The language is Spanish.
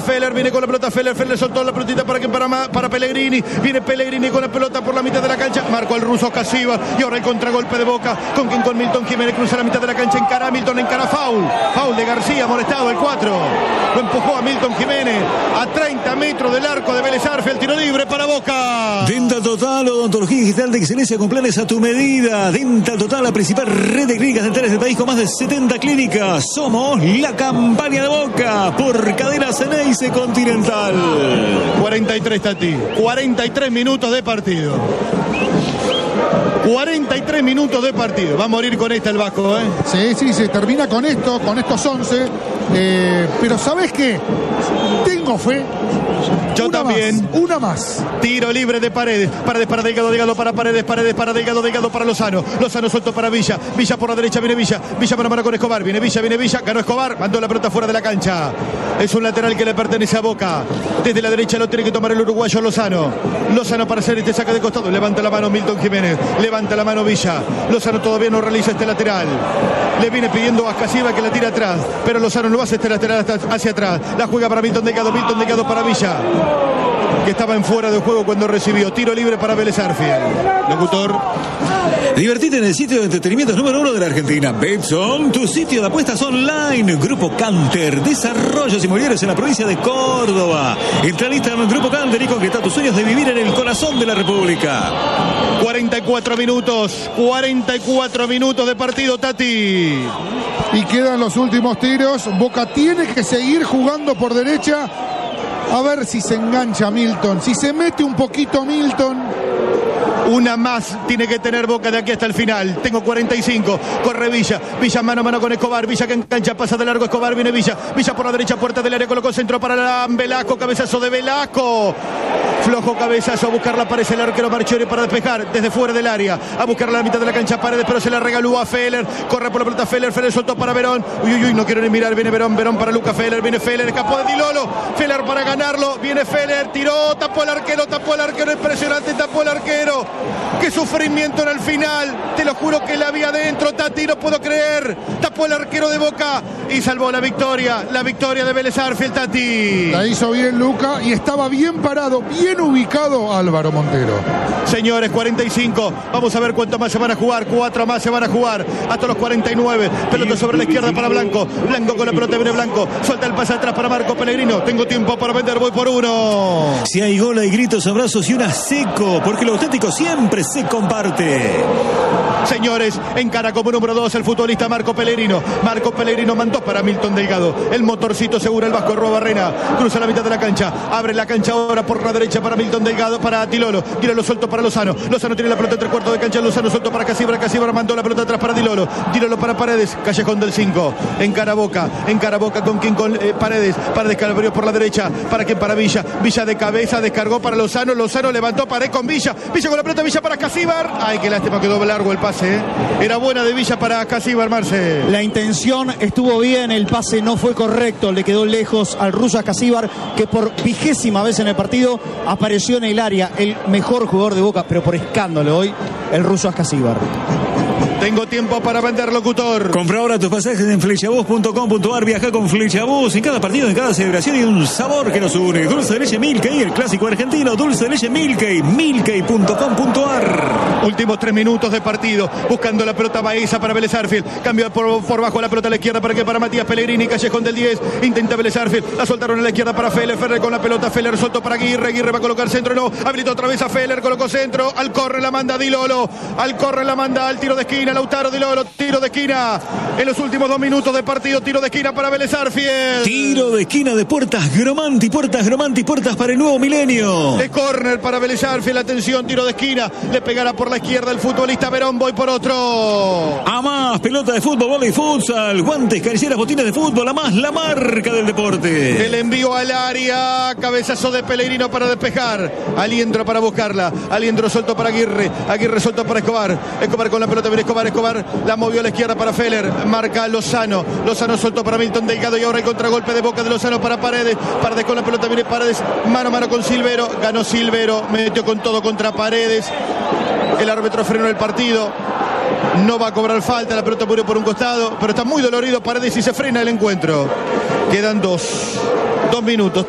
Feller, viene con la pelota Feller soltó la pelotita para Pellegrini, viene Pellegrini con la pelota por la mitad de la cancha, marcó al ruso Casíbar y ahora el contragolpe de Boca, con Milton Jiménez, cruza la mitad de la cancha, encara a Milton, encara foul de García, molestado el 4, lo empujó a Milton Jiménez a 30 metros del arco de Vélez Sarsfield, tiro libre para Boca. Dental Total, odontología digital de excelencia con planes a tu medida. Dental Total, la principal red de clínicas dentales del país con más de 70 clínicas. Somos la campaña de Boca por Cadena Ceneice Continental. 43 Tati, 43 minutos de partido. 43 minutos de partido. Va a morir con esta el Vasco, ¿eh? Sí, se termina con esto, con estos 11. Pero ¿sabes qué? Tengo fe. Yo también. Una más. Tiro libre de Paredes. Paredes para Delgado, Delgado para Paredes, Paredes para Delgado, Delgado para Lozano. Lozano suelto para Villa. Villa por la derecha, viene Villa. Villa mano a mano con Escobar. Viene Villa. Ganó Escobar. Mandó la pelota fuera de la cancha. Es un lateral que le pertenece a Boca. Desde la derecha lo tiene que tomar el uruguayo Lozano. Lozano para hacer este saque de costado. Levanta la mano Milton Jiménez. Levanta la mano Villa. Lozano todavía no realiza este lateral. Le viene pidiendo a Casíbar que la tire atrás. Pero Lozano no hace este lateral hacia atrás. La juega para Milton Delgado. Milton Delgado para Villa, que estaba en fuera de juego cuando recibió. Tiro libre para Vélez Sarsfield. Locutor. Divertite en el sitio de entretenimiento número 1 de la Argentina. Betson, tu sitio de apuestas online. Grupo Canter, desarrollos inmobiliarios en la provincia de Córdoba. Entra al Instagram Grupo Canter y concreta tus sueños de vivir en el corazón de la República. 44 minutos de partido, Tati. Y quedan los últimos tiros. Boca tiene que seguir jugando por derecha. A ver si se engancha Milton. Si se mete un poquito Milton. Una más tiene que tener Boca de aquí hasta el final. Tengo 45. Corre Villa. Villa mano a mano con Escobar. Villa que engancha, pasa de largo Escobar. Viene Villa. Villa por la derecha, puerta del área. Colocó centro para Velasco. Cabezazo de Velasco. Flojo cabezazo. A buscarla aparece el arquero Marchiori para despejar desde fuera del área. A buscar la mitad de la cancha Paredes, pero se la regaló a Feller. Corre por la pelota Feller. Feller soltó para Verón. Uy, no quiero ni mirar. Viene Verón. Verón para Luca Feller. Viene Feller. Escapó de Di Lolo. Feller para ganarlo. Viene Feller. Tiró. Tapó el arquero. Impresionante. Tapó el arquero. Qué sufrimiento en el final. Te lo juro que la había adentro, Tati. No puedo creer. Tapó el arquero de Boca y salvó la victoria. La victoria de Vélez Sarsfield, Tati. La hizo bien Luca y estaba bien parado, bien ubicado Álvaro Montero. Señores, 45. Vamos a ver cuánto más se van a jugar. 4 más se van a jugar. Hasta los 49. Pelota sobre la izquierda para Blanco. Blanco con la pelota, viene Blanco. Suelta el pase atrás para Marco Pellegrino. Tengo tiempo para vender, voy por uno. Si hay gol, hay gritos, abrazos y una seco. Porque lo auténtico siempre se comparte. Señores, encara como número 2 el futbolista Marco Pellegrino. Marco Pellegrino mandó para Milton Delgado. El motorcito segura el Vasco Roa Barrena. Cruza la mitad de la cancha. Abre la cancha ahora por la derecha para Milton Delgado. Para Dilolo. Dilolo suelto para Lozano. Lozano tiene la pelota entre cuartos de cancha. Lozano suelto para Casíbar. Casíbar mandó la pelota atrás para Dilolo. Dilolo para Paredes. Callejón del 5. Encara Boca. Con quien con Paredes. Paredes que abrió por la derecha. Para quien para Villa. Villa de cabeza. Descargó para Lozano. Lozano levantó Paredes con Villa. Villa con la pelota. Villa para Casíbar. Ay, qué lástima, quedó largo el pase. Era buena de Villa para Casíbar, Marce. La intención estuvo bien, el pase no fue correcto, le quedó lejos al ruso Casíbar, que por 20ª vez en el partido apareció en el área, el mejor jugador de Boca, pero por escándalo hoy, el ruso Casíbar. Tengo tiempo para vender, locutor. Compra ahora tus pasajes en flechabús.com.ar. Viaja con Flechabús. En cada partido, en cada celebración hay un sabor que nos une. Dulce de leche Milkey, el clásico argentino. Dulce de leche Milkey. Milkey.com.ar. Últimos 3 minutos de partido. Buscando la pelota Baeza para Vélez Sarsfield. Cambio por bajo la pelota a la izquierda para Matías Pellegrini. Callejón del 10. Intenta Vélez Sarsfield. La soltaron a la izquierda para Feller. Feller con la pelota. Feller soltó para Aguirre. Aguirre va a colocar centro. No. Habilitó otra vez a Feller. Colocó centro. Al corre la manda Di Lolo. Al corre la manda al tiro de esquina. Lautaro Di Lolo, tiro de esquina en los últimos 2 minutos de partido, tiro de esquina para Vélez Sarsfield. Tiro de esquina de Puertas Gromanti, puertas para el nuevo milenio. De córner para Vélez Sarsfield, atención, tiro de esquina, le pegará por la izquierda el futbolista Verón, voy por otro. A más, pelota de fútbol, vóley, futsal, guantes, careceras, botines de fútbol, a más, la marca del deporte. El envío al área, cabezazo de Pellegrino para despejar, Aliendro para buscarla, Aliendro suelto para Aguirre, Aguirre suelto para Escobar, Escobar con la pelota, viene Escobar, la movió a la izquierda para Feller, marca Lozano, Lozano suelto para Milton Delgado y ahora el contragolpe de Boca de Lozano para Paredes, Paredes con la pelota, viene Paredes, mano a mano con Silvero, ganó Silvero, metió con todo contra Paredes, el árbitro frenó el partido, no va a cobrar falta, la pelota murió por un costado, pero está muy dolorido Paredes y se frena el encuentro. Quedan 2 minutos.